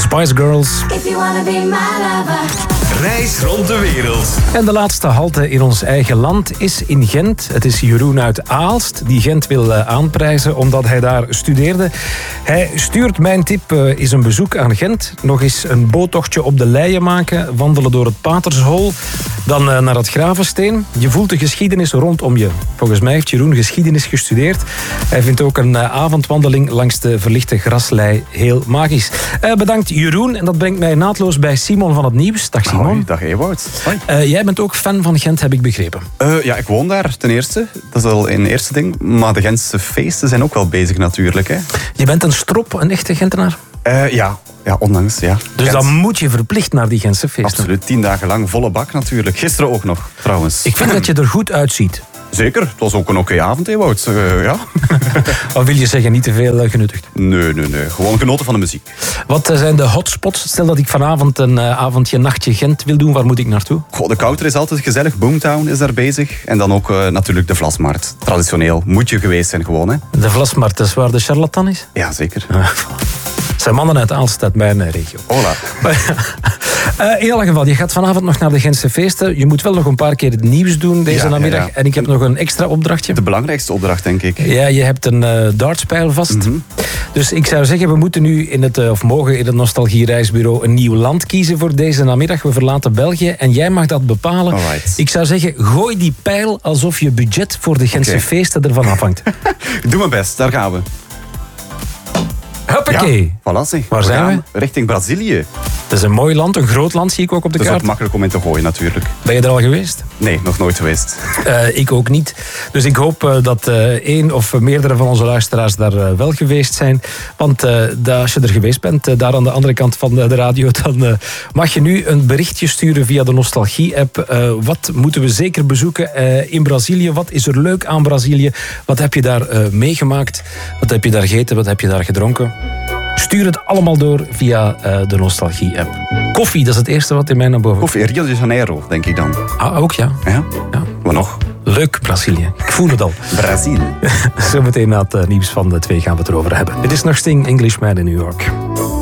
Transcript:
Spice Girls. If you wanna be my lover. Reis rond de wereld. En de laatste halte in ons eigen land is in Gent. Het is Jeroen uit Aalst die Gent wil aanprijzen omdat hij daar studeerde. Hij stuurt mijn tip is een bezoek aan Gent. Nog eens een boottochtje op de Leien maken. Wandelen door het Patershol. Dan naar het Gravensteen. Je voelt de geschiedenis rondom je. Volgens mij heeft Jeroen geschiedenis gestudeerd. Hij vindt ook een avondwandeling langs de verlichte graslei heel magisch. Bedankt Jeroen. En dat brengt mij naadloos bij Simon van het Nieuws. Dag Simon. Hoi, dag Ewout. Hoi. Jij bent ook fan van Gent, heb ik begrepen. Ja, ik woon daar ten eerste. Dat is al een eerste ding. Maar de Gentse feesten zijn ook wel bezig natuurlijk. Hè. Je bent een strop, een echte Gentenaar? Ja, onlangs, ja. Dus Gent. dan moet je verplicht naar die Gentse feesten. Absoluut, 10 dagen lang, volle bak natuurlijk. Gisteren ook nog, trouwens. Ik vind dat je er goed uitziet. Zeker, het was ook een oké avond, Ewout. Ja. Wat wil je zeggen, niet te veel genuttigd? Nee. Gewoon genoten van de muziek. Wat zijn de hotspots? Stel dat ik vanavond een avondje, nachtje Gent wil doen, waar moet ik naartoe? Goh, de Kouter is altijd gezellig. Boomtown is daar bezig. En dan ook natuurlijk de Vlasmarkt. Traditioneel moet je geweest zijn gewoon, hè. De Vlasmarkt, dat is waar de charlatan is? Ja, zeker. Het zijn mannen uit Aalst, uit mijn regio. Hola. In ieder geval, je gaat vanavond nog naar de Gentse feesten. Je moet wel nog een paar keer het nieuws doen deze namiddag. Ja. En ik heb nog een extra opdrachtje. De belangrijkste opdracht, denk ik. Ja, je hebt een dartspijl vast. Mm-hmm. Dus ik zou zeggen, we moeten nu mogen in het Nostalgie-reisbureau een nieuw land kiezen voor deze namiddag. We verlaten België en jij mag dat bepalen. Alright. Ik zou zeggen, gooi die pijl alsof je budget voor de Gentse feesten ervan afhangt. Ik doe mijn best, daar gaan we. Huppakee. Ja, voilà, zeg. Waar zijn gaan richting Brazilië. Dat is een mooi land, een groot land zie ik ook op de Dat is kaart. ook makkelijk om in te gooien, natuurlijk. Ben je er al geweest? Nee, nog nooit geweest. Ik ook niet. Dus ik hoop dat één of meerdere van onze luisteraars daar wel geweest zijn. Want als je er geweest bent, daar aan de andere kant van de radio, dan mag je nu een berichtje sturen via de Nostalgie-app. Wat moeten we zeker bezoeken in Brazilië? Wat is er leuk aan Brazilië? Wat heb je daar meegemaakt? Wat heb je daar gegeten? Wat heb je daar gedronken? Stuur het allemaal door via de Nostalgie-app. Koffie, dat is het eerste wat in mij naar boven komt. Koffie, Rio de Janeiro, denk ik dan. Ah, ook ja. Ja? Ja. Wat nog? Leuk, Brazilië. Ik voel het al. Brazil. Zometeen na het nieuws van de 2 gaan we het erover hebben. Dit is nog Sting, Englishman in New York.